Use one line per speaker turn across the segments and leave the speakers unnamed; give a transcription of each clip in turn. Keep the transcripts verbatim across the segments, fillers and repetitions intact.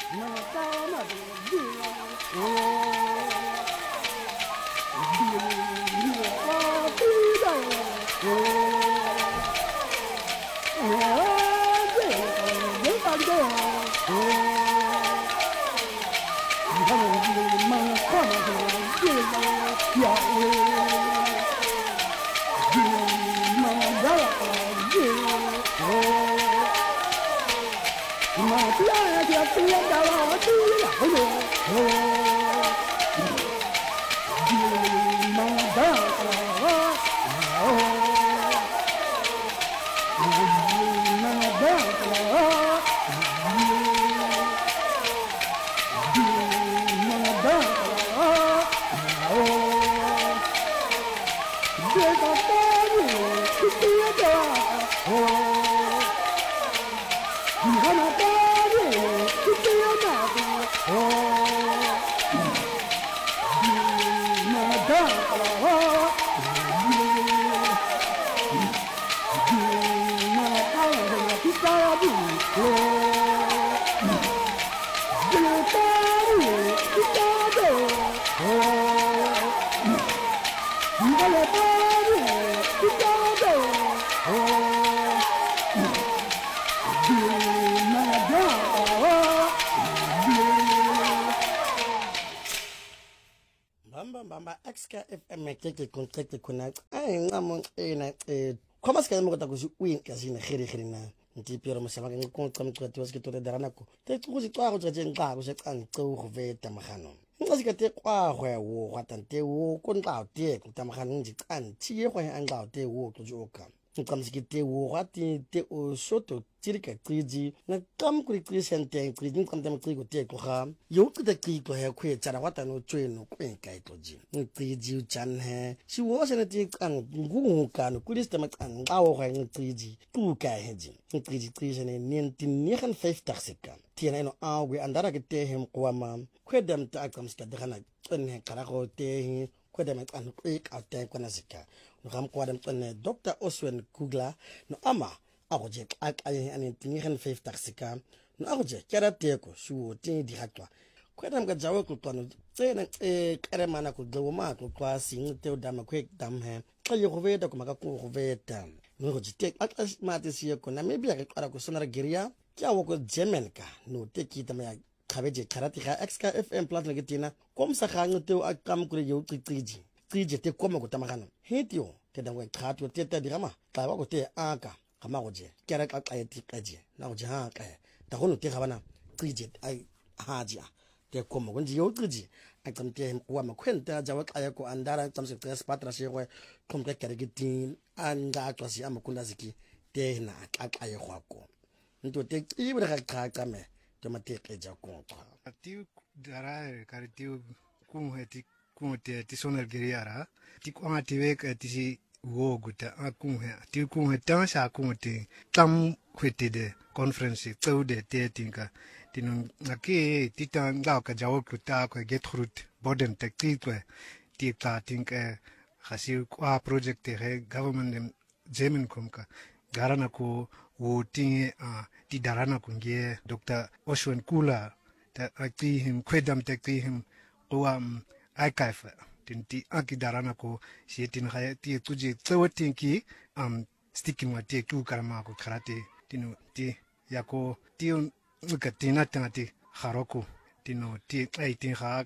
X K F M ke contract kuna ai ngamo ena eh koma ska mo kota kuzi win kasina khiri khiri na ntipiro mosaba ke nkonqa mqati wasiketore daranako te tsukuzi xa go tsatseng xa go se qang tseo go veta magano nqa se te kwa go ya wo ga tante wo ko ntla te go tamagana ndi qanti ye go ya ntla te wo tlo joka nqamsikete wo ga te te o soto tsirika tsiji na kam kuri krisente tsiji nqamta mqiko te go ga yo qita qiko ya khwetsa ra wata no tsweno kwenka itloji nqiji ujan he si wo se ne ti qang ngunguka no kuri sta maqang xa wo ga nqiji tuka heji nqiji tsiji ne nineteen fifty seka tiena eno awe andara ke te hem kwama khwedam ta qamska dagana tsene kara go te kwedam qan kwek ate kwana seka no gam kwadam tsene Doctor Oswen Kugler no ama agoje akaye ane nineteen fifty seka no agoje kera teko shuo ti di hatwa kwedam ga jawe ku kwano tsene e kare mana ku dlo ma ku kwa sing te dama kwek dam he xaye go veta ku maka ku go veta no go jite akas mate siye ko na maybe ga kwara ku sonara geria kya wo ko German ka no te ki tama ya khabeje karati ga X K F M platna ke tina komsa ga ngote o akam kure yo qixiji qije te koma go tamagana hetio te dangwe khatwa te ta dirama ka ba go te aka kama go je kera ka ka ti kaje na go je ha ka ta go no te ga bana qije ai haja te koma go nji yo qiji a tsamte wa makhwenta ja wa ka ko andara tsamse te spatra she go komka kere ke tin anga twasi amakunda ziki te na ka ka ye gwako nto te ibra ga ka ka me te mateke ja kontra
tiu dara kare tiu kum heti kum te ti sonar geriara ti ko ati ve ka ti si wo guta a kum he ti kum he ta sa kum te tam khwete de conference tsau de te tinka tinun ake ti ta nga ka jawo ku ta ko get fruit boden te ti ko ti ta tinka khasi kwa project te government jemen komka garana ko wo tinge a ti darana kungie Doctor Oswen Kugler ta akti him kwedam te akti him qawam akaif tinti aki darana ko sietin khaya ti tuji tsawatin ki am sticking wa ti ku karama ko karate tinu ti yako ti ukatina tangati kharoko tinu ti eighteen kha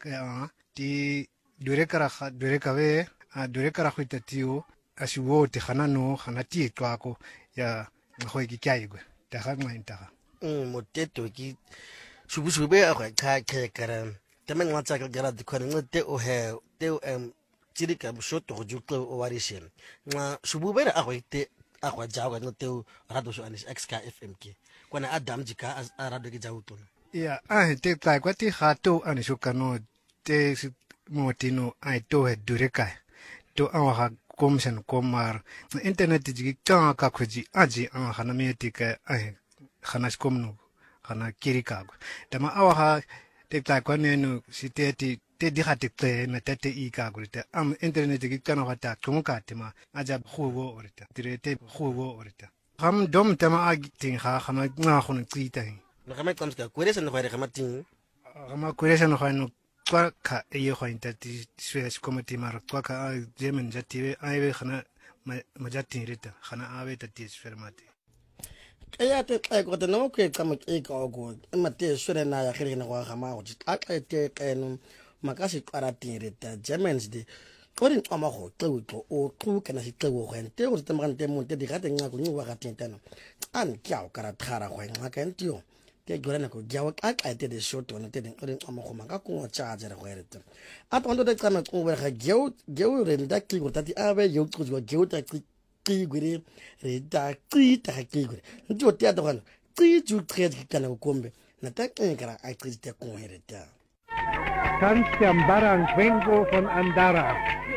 ti dure kara dure kawe a dure kara khita tiu asiwo ti khanano khanati twako ya khoi ki kaigo ta ga ngwainta
mm moteto ki subusube a ga ka ka kara tamen ngata ka gara de khone ngote o he te em tsirika bushoto go jukle o warishen nga subube a go ite a go jawa ngote rado so anis X K F M ki kwana adam jika a rado ki jawu to
ya a te kai kwati khato anisho kano te motino ai to he durekai to awa komsen komar internet ji ka ka khoji aji a khana meti ka ai khana skomno khana kirika dama awa ha te ta kwane no siteti te di khate te na te i ka gurita am internet ji kana khata tumuka tema aja khuwo orita direte khuwo orita ham dom tema ag tin kha khama nga khun tsita
no ga mai tsamska kwere se no ga re ga mating
ga ma kwere se no ga no kwa ka e yo ga intati swe se komati mar kwa ka German jati ai be khana ma jati rita khana ave tati sfermati
ya te tla go te no ke ka mo ke ka go ma te sure na ya gere ne go ga ma go tla ka te keno makasi para tireta Germans de ori ama go tlo o tlo kana se tlo go ente go te magante mo te diga te nga go ni wa ga tentana an kya o kara thara go nga ka ntio ke gore na go ja wa ka ka te de short one te de ori ama go maka go charge re go erete a tondo de kana go ba ga geo geo re nda ki go tati a be yo go go geo ta ki ki gure re da ki ta ki gure ntio te a dogana ki ju tre kana go kombe na ta ke kara a ki te go erete
Tanz der Mbaranguengo von Andara.